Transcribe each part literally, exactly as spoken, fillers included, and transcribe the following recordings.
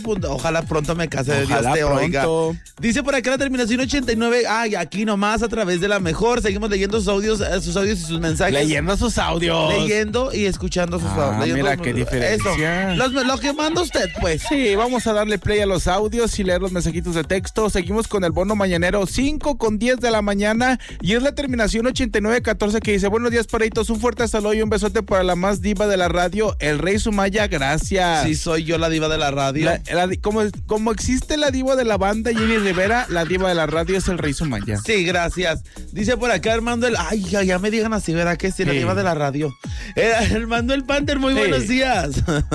Ojalá pronto me case, de Dios Ojalá te oiga. pronto. Dice por acá la terminación ochenta y nueve. Ay, aquí nomás a través de la mejor. Seguimos leyendo sus audios, eh, sus audios y sus mensajes. Leyendo sus audios. Leyendo y escuchando sus Ah, audios. mira Leyendo- qué diferencia. Eso. Los- lo que manda usted, pues. Sí, vamos a darle play a los audios y leer los mensajitos de texto. Seguimos con el bono mañanero cinco con diez de la mañana y es la terminación ochenta y nueve catorce que dice: buenos días, Paraditos, un fuerte hasta luego y un besote para la más diva de la radio, el Rey Sumaya, gracias. Sí, soy yo la diva de la radio. La- la di- como, como existe la diva de la banda, Jenny Rivera, la diva de la radio es el Rey Sumaya. Sí, gracias. Dice por acá Armando el... Ay, ya, ya me digan así, ¿verdad? Que sí, la Sí. diva de la radio. Eh, Armando el Panther, muy Sí. buenos días.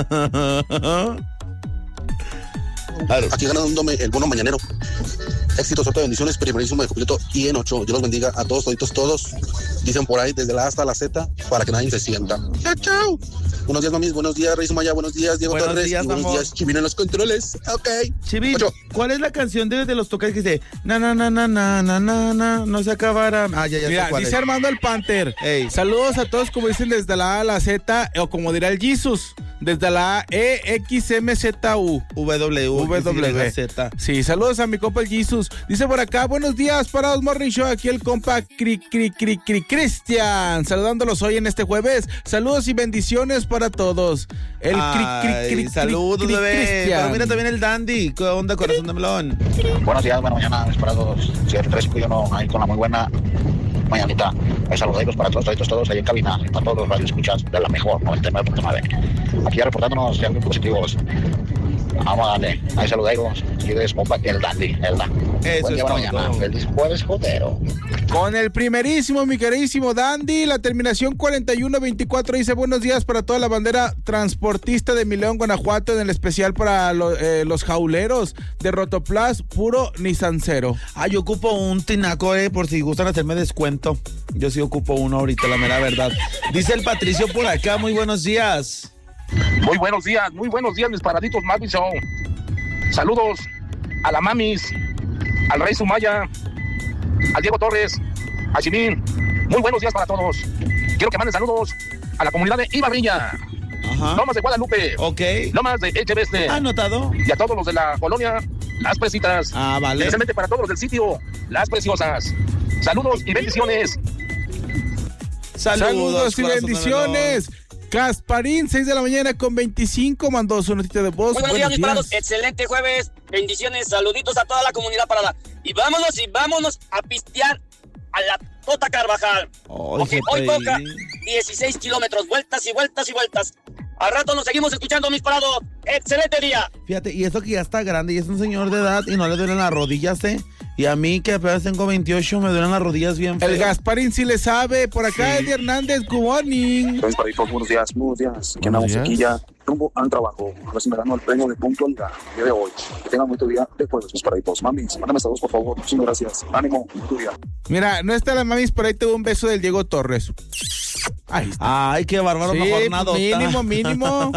Aquí ganándome el bono mañanero. Éxito, suerte, bendiciones, primerísimo de completo y en ocho. Dios los bendiga a todos, toditos, todos. Dicen por ahí, desde la A hasta la Z, para que nadie se sienta. Chao, chao. Buenos días, mamis. Buenos días, Rey Sumaya. Buenos días, Diego Buenos Torres. días, y buenos amor. días, Chivino en los controles. Ok. Chivín, Ocho. ¿cuál es la canción de, de los toques que dice na na na na na na na na no se acabará? Ah, ya, ya Mira, sé cuál dice es. Armando el Panther. Ey. Saludos a todos, como dicen, desde la A a la Z, o como dirá el Jesus, desde la A, E X M Z U. W, W. Z. Sí, saludos a mi compa el Jesus. Dice por acá, buenos días, Parados Morning Show, aquí el compa Cri Cri Cri Cri Cristian, saludándolos hoy en este jueves. Saludos y bendiciones para todos. El Cri Cri Ay, Cri saludos, Cri bebé. Cristian. Pero mira también el Dandy. ¿Qué onda, corazón de melón? Buenos días, buena mañana, mis parados siete tres cinco uno, ahí con la muy buena mañanita. Hay saludos para todos, todos, todos ahí en cabina, y para todos los radioescuchas de la mejor noventa y nueve punto nueve. Aquí ya reportándonos ya muy positivos. Vamos a darle, ahí saludos, y de compa el Dandy, el Da. Eso Buen es día, buena todo. mañana, feliz jueves, jodero. Con el primerísimo, mi queridísimo Dandy, la terminación cuarenta y uno veinticuatro dice: buenos días para toda la bandera transportista de Mi León, Guanajuato, en el especial para lo- eh, los jauleros de Rotoplas, puro Nissancero. Ah, yo ocupo un tinaco, eh, por si gustan hacerme descuento. Yo sí ocupo uno ahorita, la mera verdad. Dice el Patricio por acá, muy buenos días. Muy buenos días, muy buenos días, mis paraditos Mami Show. Saludos a la Mamis, al Rey Sumaya, al Diego Torres, a Chimín. Muy buenos días para todos. Quiero que manden saludos a la comunidad de Ibarriña, Ajá. Lomas de Guadalupe, Ok. Lomas de Echeveste, ¿Anotado? y a todos los de la colonia Las Presitas. Ah, vale. Especialmente para todos los del sitio Las Preciosas. Saludos y bendiciones. Saludos, Saludos y corazón de bendiciones. Gasparín, seis de la mañana con veinticinco, mandó su notita de voz. Buenos días, mis parados. Excelente jueves. Bendiciones, saluditos a toda la comunidad parada. Y vámonos y vámonos a pistear a la Tota Carvajal. Ay, Porque hoy G P I. toca dieciséis kilómetros, vueltas y vueltas y vueltas. Al rato nos seguimos escuchando, mis parados. Excelente día. Fíjate, y eso que ya está grande y es un señor de edad y no le duelen las rodillas, ¿eh? Y a mí, que apenas tengo veintiocho, me duelen las rodillas bien feo. El Gasparín sí le sabe. Por acá, Sí. Eddie Hernández, good morning. Mis paraditos, buenos días, buenos días. Aquí Buenos andamos días. aquí ya, rumbo al trabajo. A ver si me gano el premio de puntualidad el día de hoy. Que tengan muy buen día de jueves, mis paraditos. Mamis, mándame saludos, por favor. Muchas gracias. Ánimo, tu día. Mira, no está la mamis, por ahí te un beso del Diego Torres. Ahí está. Ay, qué bárbaro, Sí, mejor nada. mínimo, mínimo.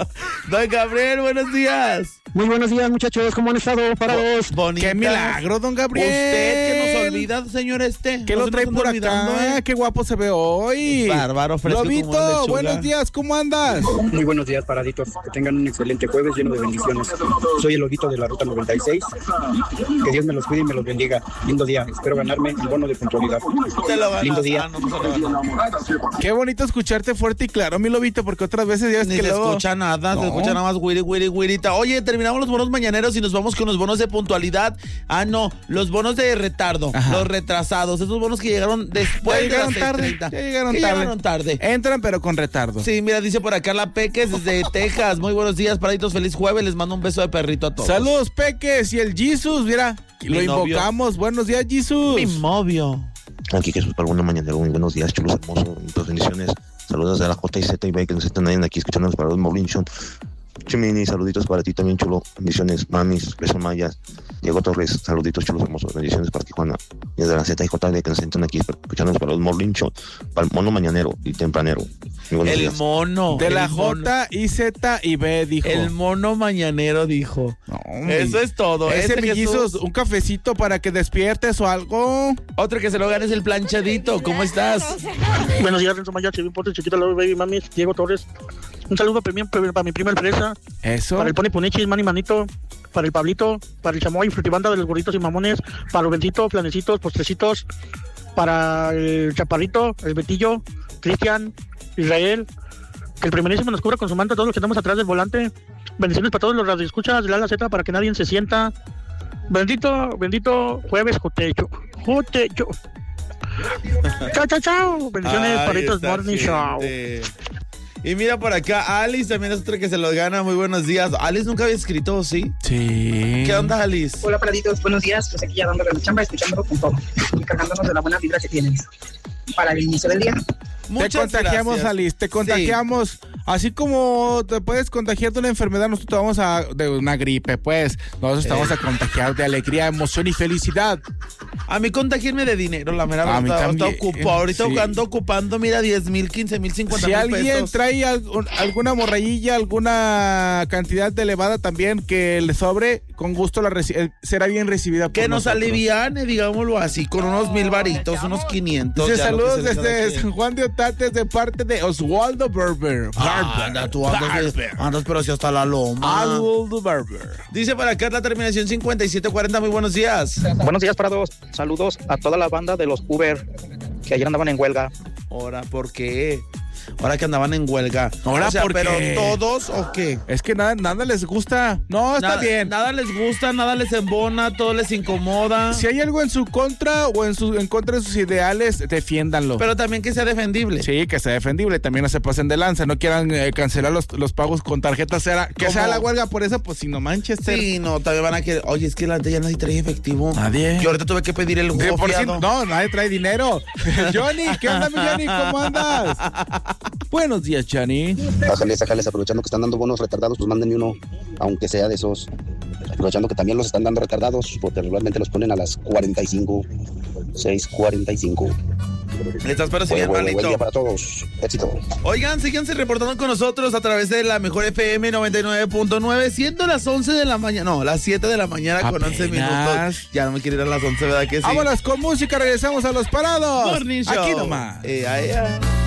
Don Gabriel, buenos días. Muy buenos días, muchachos. ¿Cómo han estado? Parados. Bonita. Qué milagro, don Gabriel. Usted que nos olvida, señor este. Que No lo se trae nos por anda olvidando, acá. ¿eh? Qué guapo se ve hoy. Bárbaro, fresco como Lobito, lechuga. buenos días, ¿cómo andas? Muy buenos días, paraditos. Que tengan un excelente jueves lleno de bendiciones. Soy el Lobito de la Ruta noventa y seis. Que Dios me los cuide y me los bendiga. Lindo día. Espero ganarme el bono de puntualidad. Te lo ganas. Lindo día. Ah, no, no se lo ganas. Qué bonito escucharte fuerte y claro, mi Lobito, porque otras veces ya ves Ni que se luego... escucha nada, No. se escucha nada más wiri, wiri, wirita. Oye, terminamos los bonos mañaneros y nos vamos con los bonos de puntualidad. Ah, no, los bonos de retardo, Ajá. los retrasados, esos bonos que llegaron después Ya llegaron de las tarde, seis treinta. ya llegaron Que tarde. llegaron tarde. Entran pero con retardo. Sí, mira, dice por acá la Peques desde Texas. Muy buenos días, paraditos, feliz jueves. Les mando un beso de perrito a todos. Saludos, Peques, y el Jesus, mira, Mi lo novio. invocamos. Buenos días, Jesus. Mi novio. Aquí Jesús para una mañanero, muy buenos días, chulos hermosos, muchas bendiciones, saludos de la J y Z y B, que nos están ahí aquí escuchándonos para los Morlinson. Chimini, saluditos para ti también, chulo, bendiciones, mamis, besos mayas, Diego Torres, saluditos chulos hermosos, bendiciones para Tijuana, y desde la Z y J que nos están aquí escuchándonos para los Morlinson, para el mono mañanero y tempranero. Muy buenos El días. mono. De el la mono. J, I, Z y B, dijo. El mono mañanero dijo. No, hombre. Eso es todo. Ese Ese mi Jesús. Jesus, un cafecito para que despiertes o algo. Otro que se lo gane es el planchadito. ¿Cómo estás? Buenos días, Renzo Maya, Chivín Porte, Chiquita Love Baby Mami, Diego Torres. Un saludo para mi, para mi prima el Fresa. Eso. Para el Pony Punichis, Mani Manito. Para el Pablito. Para el Chamoy, Frutibanda de los Gorditos y Mamones. Para los Bentito, Flanecitos, Postrecitos. Para el Chaparrito, el Betillo, Cristian, Israel. Que el primerísimo nos cubra con su manto a todos los que estamos atrás del volante. Bendiciones para todos los radioescuchas de la La Z para que nadie se sienta. Bendito, bendito jueves, Jotecho. Jotecho. Chao, chao, chao. Bendiciones para estos Morning Show. Y mira por acá, Alice también es otra que se los gana. Muy buenos días. Alice nunca había escrito, ¿sí? Sí. ¿Qué onda, Alice? Hola, Paraditos. Buenos días. Pues aquí ya dándole la chamba, escuchándolo con todo. Y cargándonos de la buena vibra que tienen para el inicio del día. Muchas te contagiamos, gracias. Alice, te contagiamos. Sí. Así como te puedes contagiar de una enfermedad, nosotros te vamos a... de una gripe, pues. Nosotros te vamos a contagiar de alegría, emoción y felicidad. A mí contagiarme de dinero, la mera verdad. A mí también. Está ocupado. Ahorita sí. Ando ocupando, mira, diez mil, quince mil, cincuenta mil pesos. Si alguien trae algún, alguna morrayilla, alguna cantidad elevada también que le sobre, con gusto la reci- será bien recibida por que nosotros. Nos aliviane, digámoslo así, con unos mil varitos, unos quinientos. Dice saludos desde San Juan de Otates de parte de Oswaldo Berber. Ah, anda, tú andas, de, andas pero si hasta la loma. Oswaldo Berber. Dice para acá la terminación cincuenta y siete cuarenta, muy buenos días. Buenos días para todos. Saludos a toda la banda de los Uber que ayer andaban en huelga. Ahora, ¿por qué? Ahora que andaban en huelga. Ahora, o sea, ¿por pero qué? ¿Todos o qué? Es que nada, nada les gusta. No, está nada, bien. Nada les gusta, nada les embona, todo les incomoda. Si hay algo en su contra o en su en contra de sus ideales, defiéndanlo. Pero también que sea defendible. Sí, que sea defendible. También no se pasen de lanza. No quieran eh, cancelar los, los pagos con tarjeta. Sea, que sea la huelga por eso, pues si no Manchester. Sí, no, también van a querer. Oye, es que la ya nadie trae efectivo. Nadie. Yo ahorita tuve que pedir el juego por si, No, nadie trae dinero. Johnny, ¿qué onda, mi Johnny? ¿Cómo andas? Buenos días, Johnny. Bájales, bájales, aprovechando que están dando bonos retardados, pues mándenme uno, aunque sea de esos. Aprovechando que también los están dando retardados, porque regularmente los ponen a las cuarenta y cinco, seis cuarenta y cinco. Estás para seguir, buen, malito. Buen día para todos. Éxito. Oigan, síganse reportando con nosotros a través de la mejor F M noventa y nueve punto nueve, siendo las once de la mañana, no, las siete de la mañana con Apenas. once minutos. Ya no me quiero ir a las once, ¿verdad que sí? Vámonos con música, regresamos a Los Parados. Morning Show. Aquí nomás. Eh, eh, eh.